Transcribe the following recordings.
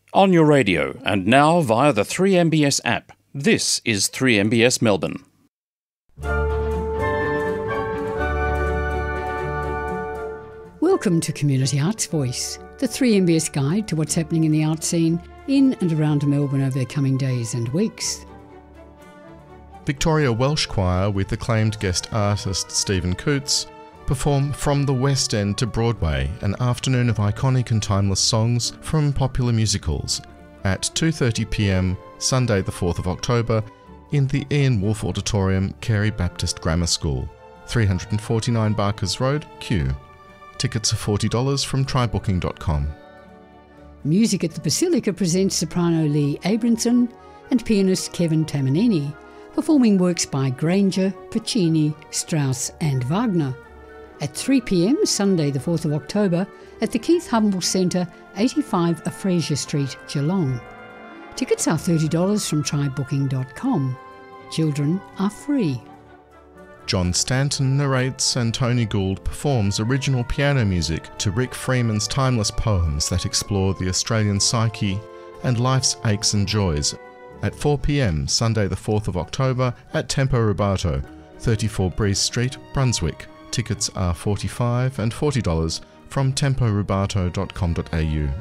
On your radio and now via the 3MBS app. This is 3MBS Melbourne. Welcome to Community Arts Voice, the 3MBS guide to what's happening in the art scene in and around Melbourne over the coming days and weeks. Victoria Welsh Choir with acclaimed guest artist Stephen Coots perform From the West End to Broadway, an afternoon of iconic and timeless songs from popular musicals at 2:30pm Sunday the 4th of October in the Ian Wolfe Auditorium, Carey Baptist Grammar School, 349 Barkers Road, Kew. Tickets are $40 from trybooking.com. Music at the Basilica presents soprano Lee Abramson and pianist Kevin Tamanini, performing works by Granger, Puccini, Strauss and Wagner. At 3pm Sunday the 4th of October at the Keith Humble Centre, 85 Fraser Street, Geelong. Tickets are $30 from trybooking.com. Children are free. John Stanton narrates and Tony Gould performs original piano music to Rick Freeman's timeless poems that explore the Australian psyche and life's aches and joys at 4pm Sunday the 4th of October at Tempo Rubato, 34 Breeze Street, Brunswick. Tickets are $45 and $40 from temporubato.com.au.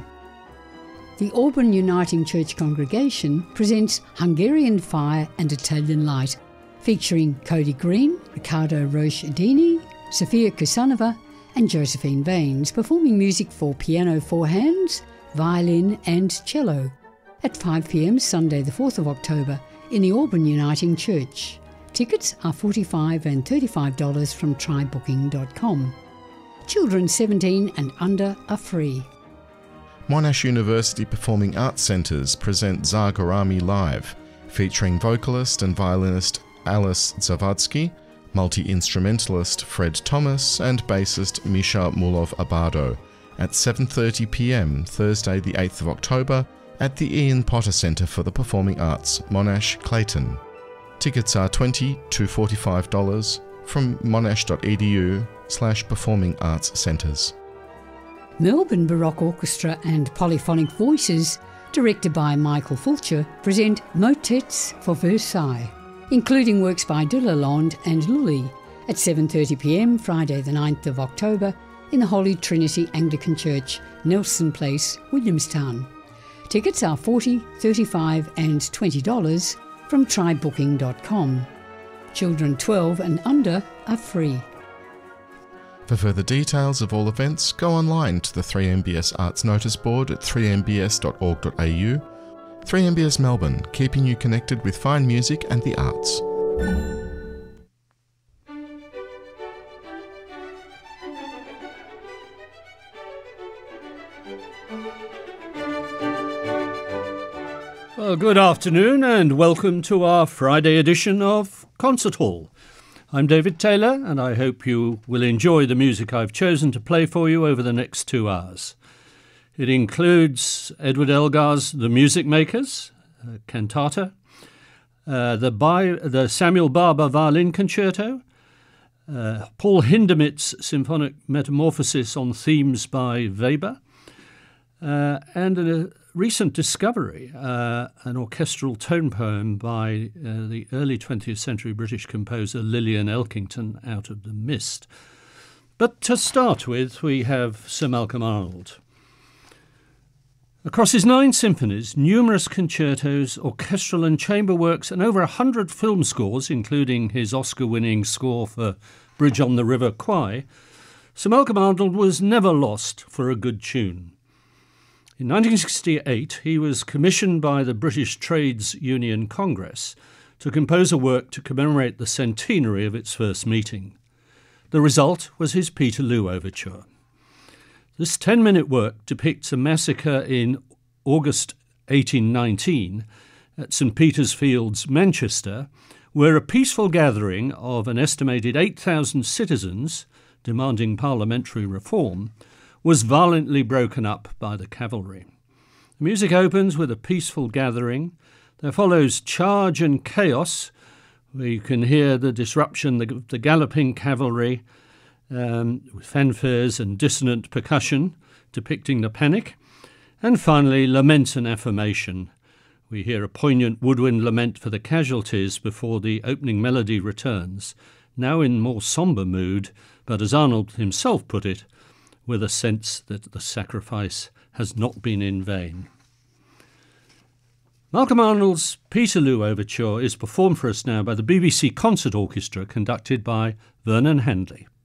The Auburn Uniting Church congregation presents Hungarian Fire and Italian Light, featuring Cody Green, Riccardo Roche-Dini, Sofia Kusanova and Josephine Baines, performing music for piano four hands, violin and cello at 5pm Sunday the 4th of October in the Auburn Uniting Church. Tickets are $45 and $35 from trybooking.com. Children 17 and under are free. Monash University Performing Arts Centres present Zagorami Live, featuring vocalist and violinist Alice Zavadsky, multi-instrumentalist Fred Thomas and bassist Misha Mulov-Abado at 7:30pm Thursday the 8th of October at the Ian Potter Centre for the Performing Arts, Monash, Clayton. Tickets are $20 to $45 from monash.edu/performing arts centres. Melbourne Baroque Orchestra and Polyphonic Voices, directed by Michael Fulcher, present Motets for Versailles, including works by de Lalonde and Lully, at 7:30pm Friday the 9th of October in the Holy Trinity Anglican Church, Nelson Place, Williamstown. Tickets are $40, $35 and $20 from trybooking.com. Children 12 and under are free. For further details of all events, go online to the 3MBS Arts Notice Board at 3mbs.org.au. 3MBS Melbourne, keeping you connected with fine music and the arts. Well, good afternoon and welcome to our Friday edition of Concert Hall. I'm David Taylor and I hope you will enjoy the music I've chosen to play for you over the next 2 hours. It includes Edward Elgar's The Music Makers, cantata, the Samuel Barber Violin Concerto, Paul Hindemith's Symphonic Metamorphosis on themes by Weber, and a recent discovery, an orchestral tone poem by the early 20th century British composer Lillian Elkington, Out of the Mist. But to start with, we have Sir Malcolm Arnold. Across his 9 symphonies, numerous concertos, orchestral and chamber works, and over 100 film scores, including his Oscar-winning score for Bridge on the River Kwai, Sir Malcolm Arnold was never lost for a good tune. In 1968, he was commissioned by the British Trades Union Congress to compose a work to commemorate the centenary of its first meeting. The result was his Peterloo Overture. This 10-minute work depicts a massacre in August 1819 at St Peter's Fields, Manchester, where a peaceful gathering of an estimated 8,000 citizens demanding parliamentary reform was violently broken up by the cavalry. The music opens with a peaceful gathering. There follows Charge and Chaos, where you can hear the disruption, the galloping cavalry, with fanfares and dissonant percussion depicting the panic. And finally, Lament and Affirmation. We hear a poignant woodwind lament for the casualties before the opening melody returns, now in more sombre mood, but as Arnold himself put it, with a sense that the sacrifice has not been in vain. Malcolm Arnold's Peterloo Overture is performed for us now by the BBC Concert Orchestra, conducted by Vernon Handley.